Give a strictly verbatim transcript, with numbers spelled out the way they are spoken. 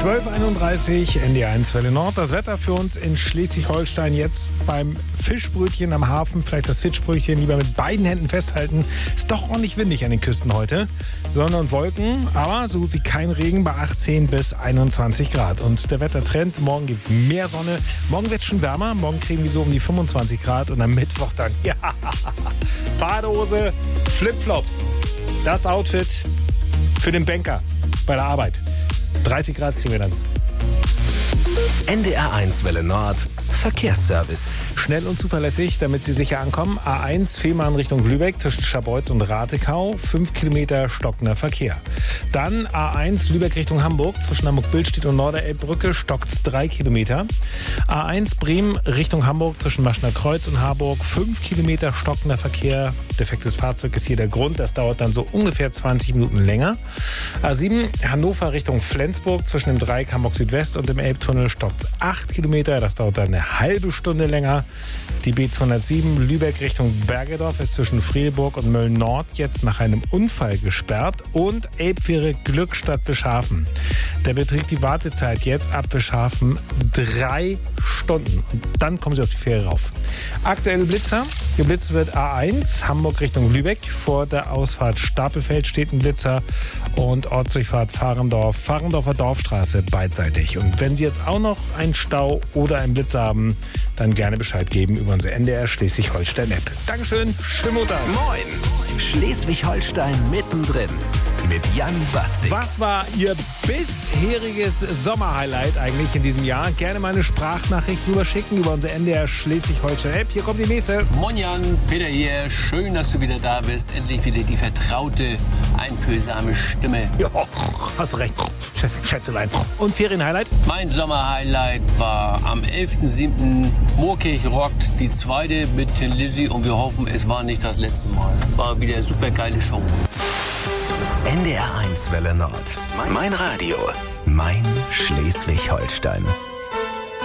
zwölf Uhr einunddreißig, N D R eins Welle Nord. Das Wetter für uns in Schleswig-Holstein jetzt beim Fischbrötchen am Hafen. Vielleicht das Fischbrötchen lieber mit beiden Händen festhalten. Ist doch ordentlich windig an den Küsten heute. Sonne und Wolken, aber so gut wie kein Regen bei achtzehn bis einundzwanzig Grad. Und der Wettertrend, morgen gibt es mehr Sonne. Morgen wird es schon wärmer. Morgen kriegen wir so um die fünfundzwanzig Grad. Und am Mittwoch dann, ja, Badehose, Flipflops. Das Outfit für den Banker bei der Arbeit. dreißig Grad kriegen wir dann. N D R eins Welle Nord Verkehrsservice. Schnell und zuverlässig, damit Sie sicher ankommen. A eins Fehmarn Richtung Lübeck zwischen Scharbeutz und Ratekau. fünf Kilometer stockender Verkehr. Dann A eins Lübeck Richtung Hamburg zwischen Hamburg-Billstedt und Norderelbbrücke stockt drei Kilometer. A eins Bremen Richtung Hamburg zwischen Maschner Kreuz und Harburg. fünf Kilometer stockender Verkehr. Defektes Fahrzeug ist hier der Grund. Das dauert dann so ungefähr zwanzig Minuten länger. A sieben Hannover Richtung Flensburg zwischen dem Dreieck Hamburg Südwest und dem Elbtunnel stockt acht Kilometer. Das dauert dann eine halbe Stunde länger. Die B zweihundertsieben Lübeck Richtung Bergedorf ist zwischen Fredeburg und Mölln-Nord jetzt nach einem Unfall gesperrt. Und Elbfähre Glückstadt Bischhafen. Da beträgt die Wartezeit jetzt ab Bischhafen drei Stunden. Und dann kommen Sie auf die Fähre rauf. Aktuelle Blitzer. Geblitzt wird A eins Hamburg Richtung Lübeck. Vor der Ausfahrt Stapelfeld steht ein Blitzer. Und Ortsdurchfahrt Fahrendorf, Fahrendorfer Dorfstraße beidseitig. Und wenn Sie jetzt auch noch einen Stau oder einen Blitzer haben, dann gerne Bescheid geben über unsere N D R Schleswig-Holstein-App. Dankeschön, schönen Montag. Moin, Schleswig-Holstein mittendrin mit Jan Bastik. Was war Ihr bisheriges Sommerhighlight eigentlich in diesem Jahr? Gerne mal eine Sprachnachricht rüber schicken über unsere N D R Schleswig-Holstein-App. Hier kommt die nächste. Moin Jan, Peter hier. Schön, dass du wieder da bist. Endlich wieder die vertraute, einfühlsame Stimme. Ja, hast recht, Schätzelein. Und Ferienhighlight? Mein Sommerhighlight war am elften siebten Moorkirch rockt, die zweite mit Tin Lizzy, und wir hoffen, es war nicht das letzte Mal. War wieder eine super geile Show. N D R eins Welle Nord. Mein Radio. Mein Schleswig-Holstein.